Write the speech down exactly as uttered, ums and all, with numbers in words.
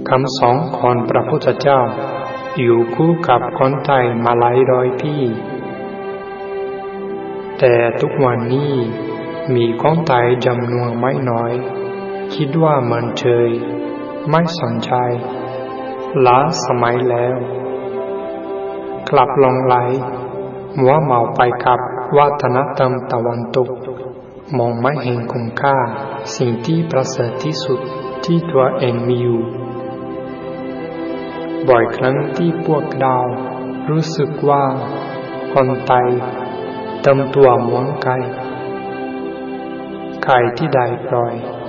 คำสอนของพระพุทธเจ้าอยู่คู่กับคนไทยมาหลายร้อยปีแต่ทุกวันนี้มีคนไทยจำนวนไม่น้อยคิดว่ามันเฉยไม่สนใจล้าสมัยแล้วกลับหลงไหลมัวเมาไปกับวัฒนธรรมตะวันตกมองไม่เห็นคุณค่าสิ่งที่ประเสริฐที่สุดที่ตัวเองมีอยู่บ่อยครั้งที่พวกเรารู้สึกว่าคนไทยทำตัวเหมือนไก่ไก่ที่ได้ปล่อย